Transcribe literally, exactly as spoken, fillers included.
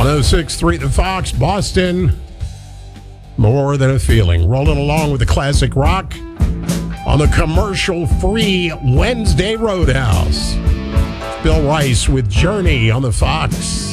one oh six point three The Fox, Boston. More Than a Feeling. Rolling along with the classic rock on the commercial-free Wednesday Roadhouse. Bill Rice with Journey on the Fox.